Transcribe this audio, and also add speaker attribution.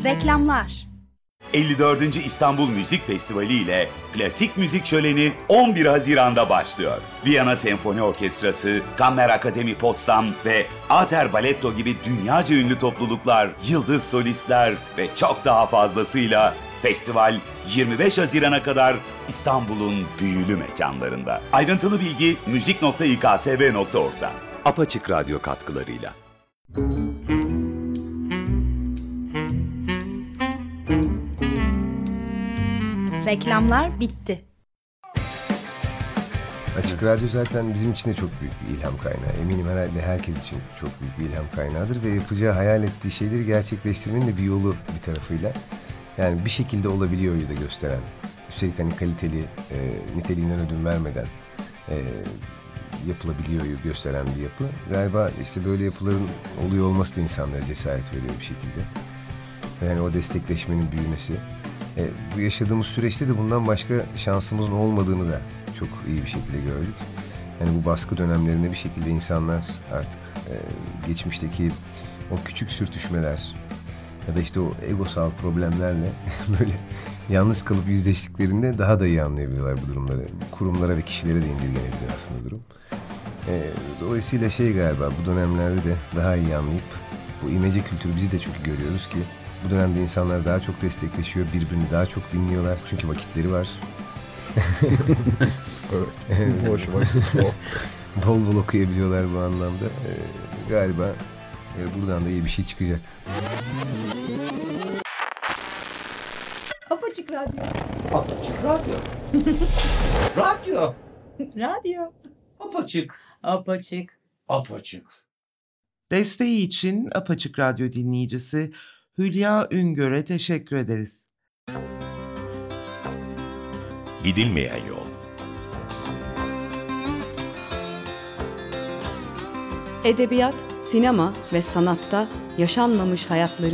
Speaker 1: Reklamlar.
Speaker 2: 54. İstanbul Müzik Festivali ile klasik müzik şöleni 11 Haziran'da başlıyor. Viyana Senfoni Orkestrası, Kammer Akademi Potsdam ve Ater Baletto gibi dünyaca ünlü topluluklar, yıldız solistler ve çok daha fazlasıyla festival 25 Haziran'a kadar İstanbul'un büyülü mekanlarında. Ayrıntılı bilgi müzik.iksv.org'dan. Apaçık Radyo katkılarıyla.
Speaker 1: Reklamlar bitti.
Speaker 3: Açık Radyo zaten bizim için de çok büyük bir ilham kaynağı. Eminim herhalde herkes için çok büyük bir ilham kaynağıdır ve yapacağı, hayal ettiği şeyleri gerçekleştirmenin de bir yolu bir tarafıyla. Yani bir şekilde olabiliyor da gösteren. Üstelik hani kaliteli, niteliğinden ödün vermeden yapılabiliyor gösteren bir yapı. Galiba işte böyle yapıların oluyor olması da insanlara cesaret veriyor bir şekilde. Yani o destekleşmenin büyümesi. Bu yaşadığımız süreçte de bundan başka şansımızın olmadığını da çok iyi bir şekilde gördük. Yani bu baskı dönemlerinde bir şekilde insanlar artık geçmişteki o küçük sürtüşmeler ya da işte o egosal problemlerle böyle yalnız kalıp yüzleştiklerinde daha da iyi anlayabiliyorlar bu durumları. Kurumlara ve kişilere de indirgenebilir aslında durum. Dolayısıyla galiba bu dönemlerde de daha iyi anlayıp bu imece kültürü bizi de çünkü görüyoruz ki bu dönemde insanlar daha çok destekleşiyor, birbirini daha çok dinliyorlar çünkü vakitleri var.
Speaker 4: Evet. Hoşuma gitti.
Speaker 3: Bol bol okuyabiliyorlar bu anlamda. Galiba buradan da iyi bir şey çıkacak.
Speaker 5: Apaçık Radyo.
Speaker 4: Apaçık Radyo. Radyo.
Speaker 5: Radyo.
Speaker 4: Apaçık.
Speaker 5: Apaçık.
Speaker 4: Apaçık.
Speaker 6: Desteği için Apaçık Radyo dinleyicisi Hülya Üngör'e teşekkür ederiz.
Speaker 7: Gidilmeyen yol.
Speaker 8: Edebiyat, sinema ve sanatta yaşanmamış hayatları